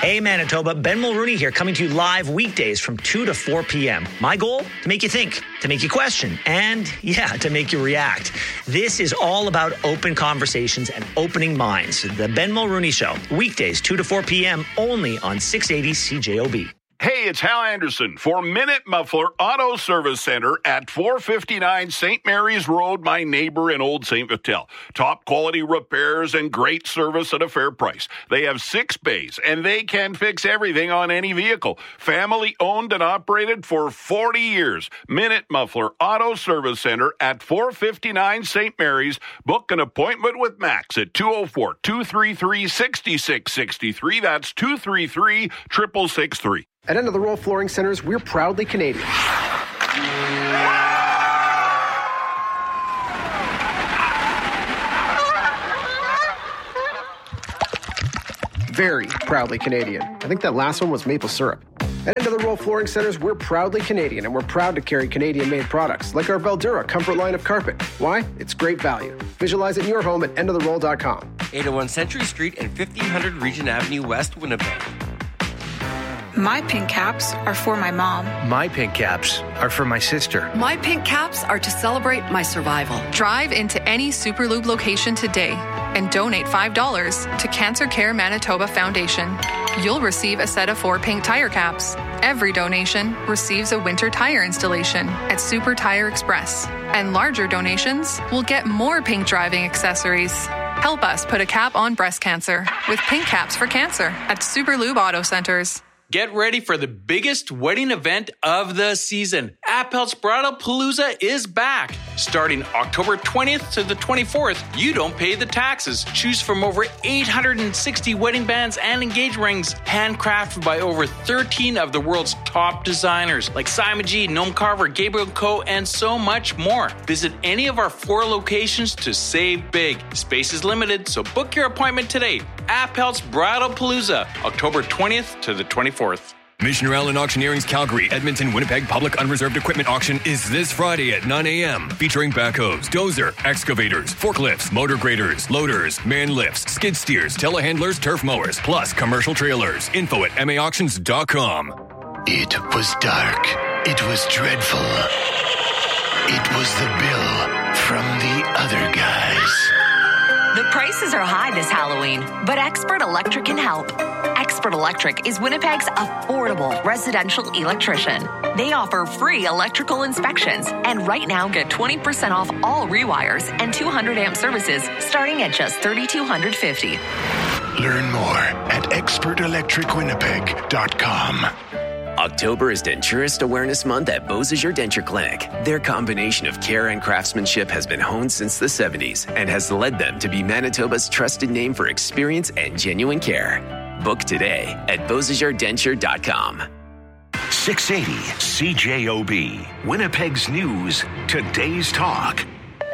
Hey Manitoba, Ben Mulrooney here, coming to you live weekdays from 2 to 4 p.m. My goal? To make you think, to make you question, and to make you react. This is all about open conversations and opening minds. The Ben Mulrooney Show, weekdays 2 to 4 p.m. only on 680 CJOB. Hey, it's Hal Anderson for Minute Muffler Auto Service Center at 459 St. Mary's Road, my neighbor in Old St. Vital. Top quality repairs and great service at a fair price. They have 6 bays and they can fix everything on any vehicle. Family owned and operated for 40 years. Minute Muffler Auto Service Center at 459 St. Mary's. Book an appointment with Max at 204-233-6663. That's 233-6663. At End of the Roll Flooring Centers, we're proudly Canadian. Very proudly Canadian. I think that last one was maple syrup. At End of the Roll Flooring Centers, we're proudly Canadian, and we're proud to carry Canadian-made products, like our Veldura Comfort line of carpet. Why? It's great value. Visualize it in your home at endoftheroll.com. 801 Century Street and 1500 Regent Avenue West, Winnipeg. My pink caps are for my mom. My pink caps are for my sister. My pink caps are to celebrate my survival. Drive into any Superlube location today and donate $5 to Cancer Care Manitoba Foundation. You'll receive a set of 4 pink tire caps. Every donation receives a winter tire installation at Super Tire Express. And larger donations will get more pink driving accessories. Help us put a cap on breast cancer with pink caps for cancer at Superlube Auto Centers. Get ready for the biggest wedding event of the season. Appel's Bridal Palooza is back. Starting October 20th to the 24th, you don't pay the taxes. Choose from over 860 wedding bands and engagement rings, handcrafted by over 13 of the world's top designers, like Simon G, Noam Carver, Gabriel Co., and so much more. Visit any of our 4 locations to save big. Space is limited, so book your appointment today. Appel's Bridal Palooza, October 20th to the 24th. Missioner Allen Auctioneering's Calgary, Edmonton, Winnipeg Public Unreserved Equipment Auction is this Friday at 9 a.m. featuring backhoes, dozer, excavators, forklifts, motor graders, loaders, man lifts, skid steers, telehandlers, turf mowers, plus commercial trailers. Info at maauctions.com. It was dark. It was dreadful. It was the bill from the other guys. The prices are high this Halloween, but Expert Electric can help. Expert Electric is Winnipeg's affordable residential electrician. They offer free electrical inspections and right now get 20% off all rewires and 200 amp services starting at just $3,250. Learn more at expertelectricwinnipeg.com. October is Denturist Awareness Month at Beausejour Denture Clinic. Their combination of care and craftsmanship has been honed since the 70s and has led them to be Manitoba's trusted name for experience and genuine care. Book today at beausejourdenture.com. 680 CJOB, Winnipeg's news, today's talk.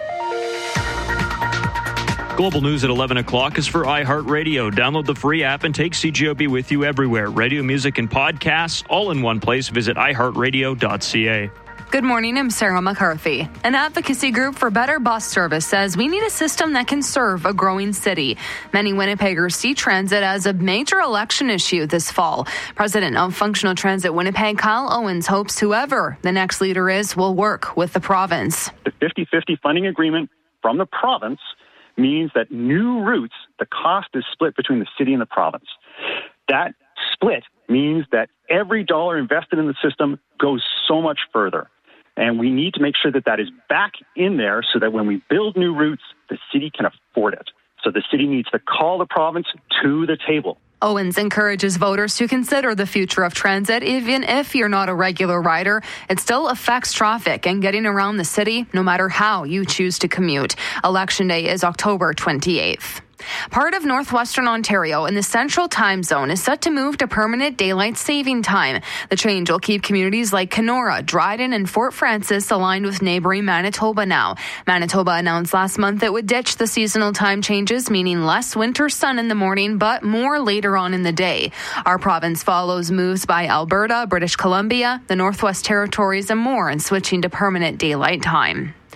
Global news at 11 o'clock is for iHeartRadio. Download the free app and take CJOB with you everywhere. Radio, music, and podcasts all in one place. Visit iHeartRadio.ca. Good morning, I'm Sarah McCarthy. An advocacy group for better bus service says we need a system that can serve a growing city. Many Winnipeggers see transit as a major election issue this fall. President of Functional Transit Winnipeg, Kyle Owens, hopes whoever the next leader is will work with the province. The 50-50 funding agreement from the province means that new routes, the cost is split between the city and the province. That split means that every dollar invested in the system goes so much further. And we need to make sure that that is back in there so that when we build new routes, the city can afford it. So the city needs to call the province to the table. Owens encourages voters to consider the future of transit. Even if you're not a regular rider, it still affects traffic and getting around the city, no matter how you choose to commute. Election Day is October 28th. Part of northwestern Ontario in the central time zone is set to move to permanent daylight saving time. The change will keep communities like Kenora, Dryden, and Fort Francis aligned with neighboring Manitoba now. Manitoba announced last month it would ditch the seasonal time changes, meaning less winter sun in the morning, but more later on in the day. Our province follows moves by Alberta, British Columbia, the Northwest Territories, and more in switching to permanent daylight time.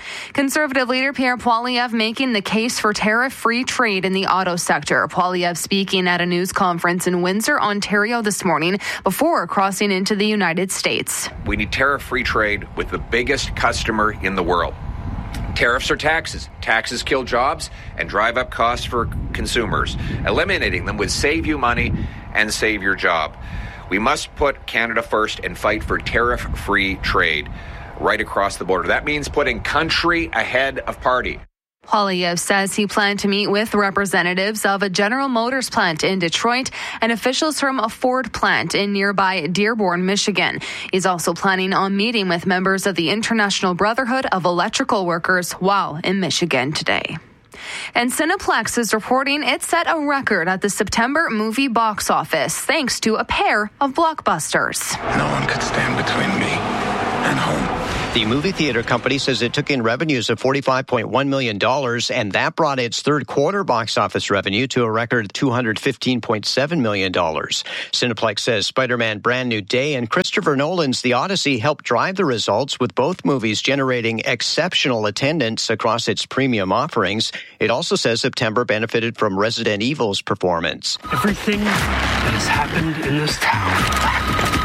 Conservative leader Pierre Poilievre making the case for tariff-free trade in the auto sector. Poilievre speaking at a news conference in Windsor, Ontario this morning before crossing into the United States. We need tariff-free trade with the biggest customer in the world. Tariffs are taxes. Taxes kill jobs and drive up costs for consumers. Eliminating them would save you money and save your job. We must put Canada first and fight for tariff-free trade right across the border. That means putting country ahead of party. Poilievre says he planned to meet with representatives of a General Motors plant in Detroit and officials from a Ford plant in nearby Dearborn, Michigan. He's also planning on meeting with members of the International Brotherhood of Electrical Workers while in Michigan today. And Cineplex is reporting it set a record at the September movie box office thanks to a pair of blockbusters. No one could stand between me and home. The movie theater company says it took in revenues of $45.1 million, and that brought its third quarter box office revenue to a record $215.7 million. Cineplex says Spider-Man Brand New Day and Christopher Nolan's The Odyssey helped drive the results, with both movies generating exceptional attendance across its premium offerings. It also says September benefited from Resident Evil's performance. Everything that has happened in this town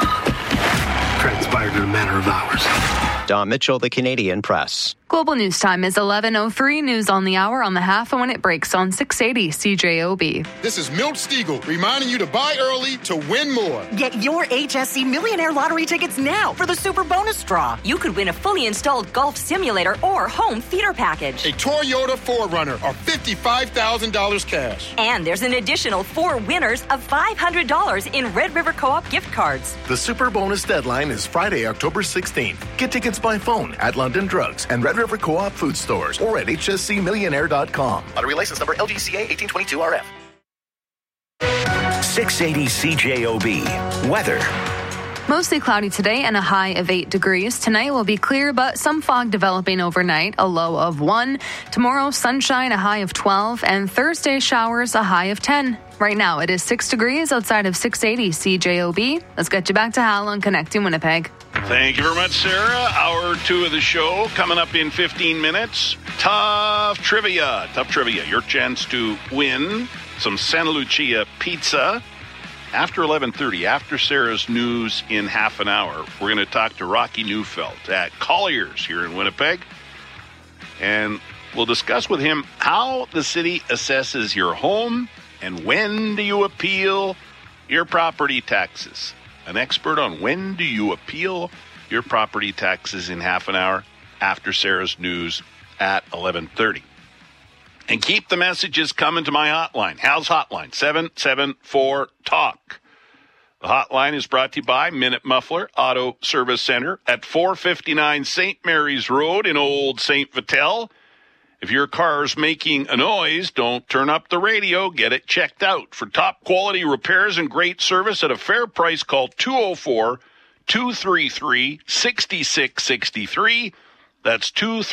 transpired in a matter of hours. Don Mitchell, The Canadian Press. Global News Time is 11:03. News on the hour on the half and when it breaks on 680 CJOB. This is Milt Stiegel reminding you to buy early to win more. Get your HSC Millionaire Lottery tickets now for the Super Bonus Draw. You could win a fully installed golf simulator or home theater package. A Toyota 4Runner or $55,000 cash. And there's an additional 4 winners of $500 in Red River Co-op gift cards. The Super Bonus deadline is Friday, October 16th. Get tickets by phone at London Drugs and Red River Co-op food stores or at hscmillionaire.com. Lottery license number LGCA 1822 RF. 680 CJOB. Weather. Mostly cloudy today and a high of 8 degrees. Tonight will be clear, but some fog developing overnight, a low of 1. Tomorrow, sunshine, a high of 12. And Thursday, showers, a high of 10. Right now, it is 6 degrees outside of 680 CJOB. Let's get you back to Hal on Connecting Winnipeg. Thank you very much, Sarah. Hour 2 of the show coming up in 15 minutes. Tough trivia. Your chance to win some Santa Lucia pizza. After 11:30, after Sarah's news in half an hour, we're going to talk to Rocky Neufeld at Colliers here in Winnipeg. And we'll discuss with him how the city assesses your home and when do you appeal your property taxes. An expert on when do you appeal your property taxes in half an hour after Sarah's news at 11:30. And keep the messages coming to my hotline. Hal's hotline, 774-TALK. The hotline is brought to you by Minute Muffler Auto Service Center at 459 St. Mary's Road in Old St. Vital. If your car's making a noise, don't turn up the radio. Get it checked out. For top quality repairs and great service at a fair price, call 204-233-6663. That's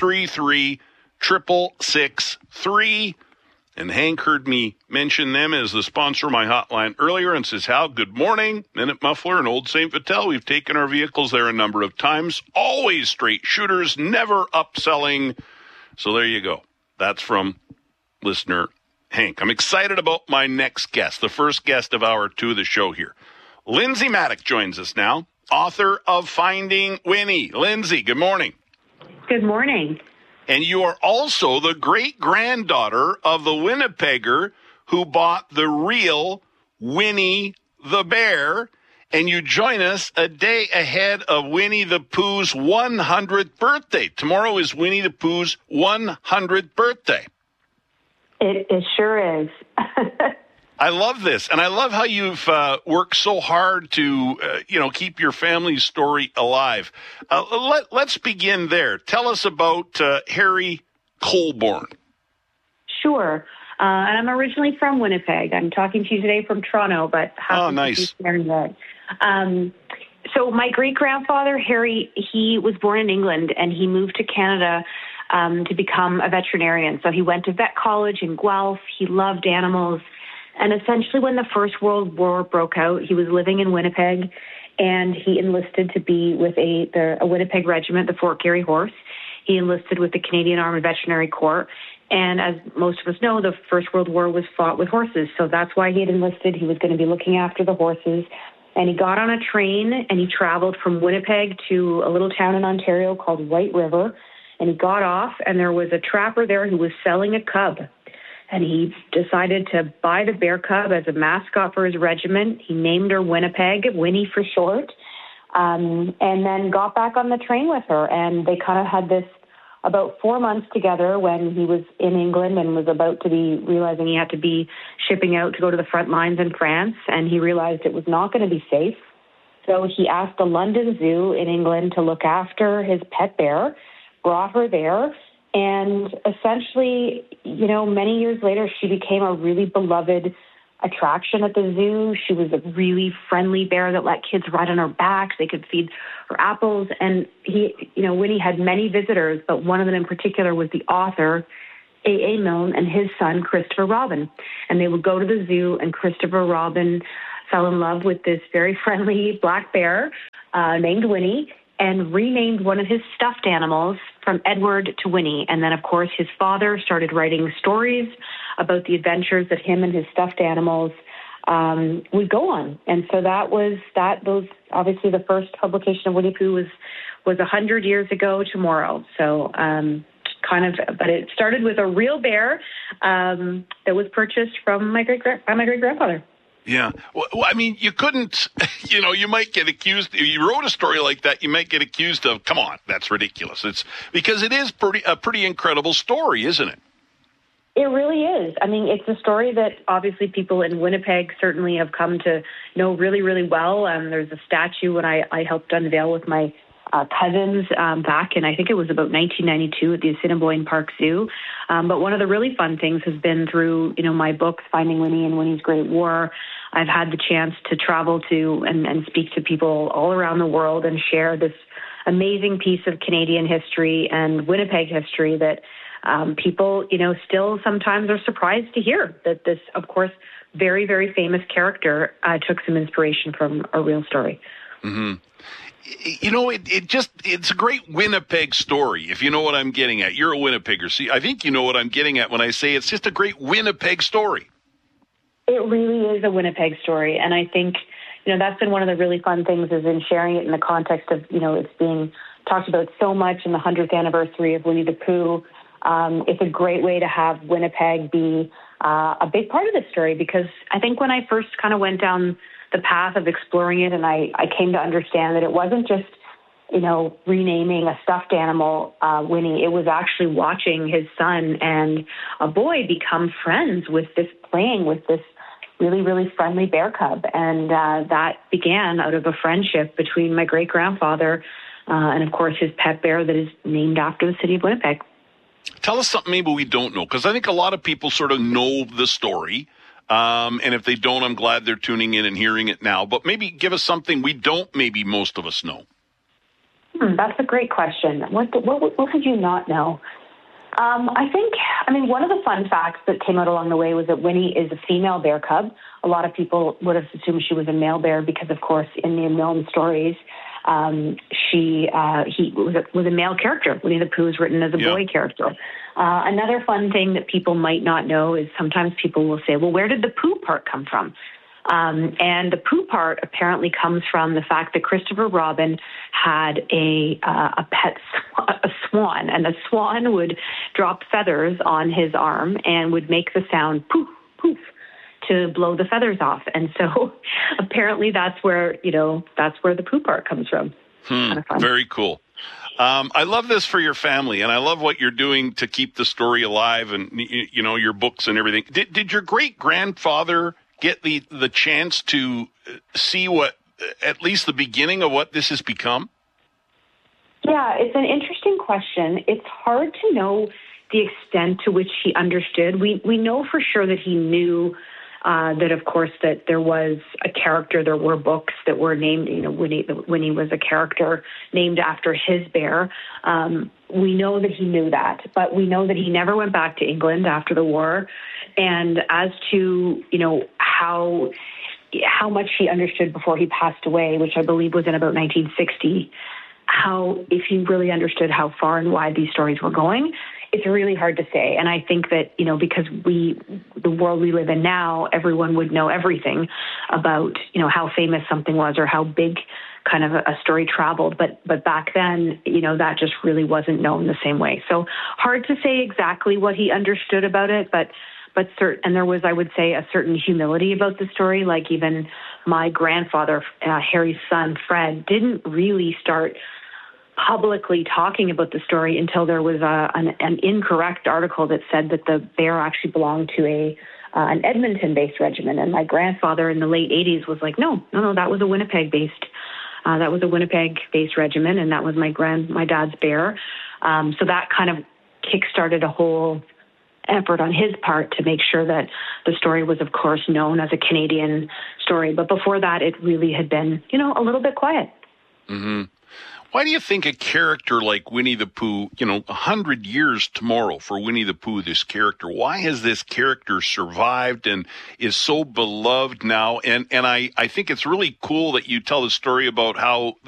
233-6663. And Hank heard me mention them as the sponsor of my hotline earlier and says, Hal, good morning. Minute Muffler in Old St. Vital. We've taken our vehicles there a number of times. Always straight shooters, never upselling. So there you go. That's from listener Hank. I'm excited about my next guest, the first guest of hour 2 of the show here. Lindsay Maddock joins us now, author of Finding Winnie. Lindsay, good morning. Good morning. And you are also the great-granddaughter of the Winnipegger who bought the real Winnie the Bear. And you join us a day ahead of Winnie the Pooh's 100th birthday. Tomorrow is Winnie the Pooh's 100th birthday. It sure is. I love this. And I love how you've worked so hard to, keep your family's story alive. Let's begin there. Tell us about Harry Colborn. Sure. And I'm originally from Winnipeg. I'm talking to you today from Toronto, but oh, nice. So my great-grandfather, Harry, he was born in England, and he moved to Canada to become a veterinarian. So he went to vet college in Guelph. He loved animals. And essentially when the First World War broke out, he was living in Winnipeg, and he enlisted to be with a Winnipeg regiment, the Fort Garry Horse. he enlisted with the Canadian Armed Veterinary Corps. And as most of us know, the First World War was fought with horses. So that's why he had enlisted. He was going to be looking after the horses. And he got on a train and he traveled from Winnipeg to a little town in Ontario called White River. And he got off, and there was a trapper there who was selling a cub. And he decided to buy the bear cub as a mascot for his regiment. He named her Winnipeg, Winnie for short, and then got back on the train with her. And they kind of had this about 4 months together when he was in England and was about to be realizing he had to be shipping out to go to the front lines in France. And he realized it was not going to be safe. So he asked the London Zoo in England to look after his pet bear, brought her there, and essentially, many years later, she became a really beloved attraction at the zoo. She was a really friendly bear that let kids ride on her back. They could feed her apples. And Winnie had many visitors, but one of them in particular was the author, A.A. Milne, and his son, Christopher Robin. And they would go to the zoo, and Christopher Robin fell in love with this very friendly black bear named Winnie, and renamed one of his stuffed animals from Edward to Winnie. And then, of course, his father started writing stories about the adventures that him and his stuffed animals would go on. And so those obviously the first publication of Winnie Pooh was 100 years ago tomorrow. So but it started with a real bear that was purchased from my great-grandfather. Yeah. Well, I mean, you couldn't, you might get accused. If you wrote a story like that, you might get accused of, come on, that's ridiculous. It's because it is a pretty incredible story, isn't it? It really is. I mean, it's a story that obviously people in Winnipeg certainly have come to know really, really well. There's a statue when I helped unveil with my cousins back in, I think it was about 1992 at the Assiniboine Park Zoo. But one of the really fun things has been through, my books, Finding Winnie and Winnie's Great War. I've had the chance to travel to and speak to people all around the world and share this amazing piece of Canadian history and Winnipeg history that people, still sometimes are surprised to hear that this, of course, very, very famous character took some inspiration from a real story. Mm-hmm. It's a great Winnipeg story, if you know what I'm getting at. You're a Winnipegger. See, I think you know what I'm getting at when I say it's just a great Winnipeg story. It really is a Winnipeg story. And I think, that's been one of the really fun things is in sharing it in the context of, it's being talked about so much in the 100th anniversary of Winnie the Pooh. It's a great way to have Winnipeg be a big part of the story, because I think when I first kind of went down the path of exploring it, and I came to understand that it wasn't just, renaming a stuffed animal, Winnie. It was actually watching his son and a boy become friends playing with this really, really friendly bear cub. And that began out of a friendship between my great-grandfather and, of course, his pet bear that is named after the city of Winnipeg. Tell us something maybe we don't know, because I think a lot of people sort of know the story. And if they don't, I'm glad they're tuning in and hearing it now. But maybe give us something we don't, maybe most of us know. That's a great question. What would you not know? One of the fun facts that came out along the way was that Winnie is a female bear cub. A lot of people would have assumed she was a male bear because, of course, in the Milne stories, he was a male character. Winnie the Pooh is written as a boy character. Another fun thing that people might not know is sometimes people will say, well, where did the Pooh part come from? And the Pooh part apparently comes from the fact that Christopher Robin had a pet swan, and the swan would drop feathers on his arm and would make the sound poof, poof, to blow the feathers off. And so apparently that's where the Pooh part comes from. Kind of fun. Very cool. I love this for your family, and I love what you're doing to keep the story alive and, your books and everything. Did your great-grandfather get the chance to see what, at least the beginning of what this has become? Yeah, it's an interesting question. It's hard to know the extent to which he understood. We know for sure that he knew that, of course, that there was a character. There were books that were named, Winnie was a character named after his bear. We know that he knew that, but we know that he never went back to England after the war. And as to, how much he understood before he passed away, which I believe was in about 1960, if he really understood how far and wide these stories were going, it's really hard to say. And I think that, because the world we live in now, everyone would know everything about, how famous something was or how big kind of a story traveled. But back then, that just really wasn't known the same way. So hard to say exactly what he understood about it, and there was, I would say, a certain humility about the story. Like even my grandfather, Harry's son, Fred, didn't really start publicly talking about the story until there was an incorrect article that said that the bear actually belonged to an Edmonton-based regiment. And my grandfather in the late 80s was like, no, that was a Winnipeg-based regiment, and that was my dad's bear. So that kind of kick-started a whole effort on his part to make sure that the story was, of course, known as a Canadian story. But before that, it really had been, a little bit quiet. Mm-hmm. Why do you think a character like Winnie the Pooh, 100 years tomorrow for Winnie the Pooh, this character, why has this character survived and is so beloved now? And I think it's really cool that you tell the story about how